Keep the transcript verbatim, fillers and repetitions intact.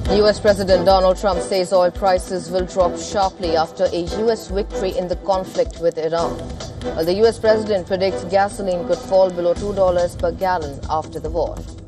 U S President Donald Trump says oil prices will drop sharply after a U S victory in the conflict with Iran. While the U S President predicts gasoline could fall below two dollars per gallon after the war.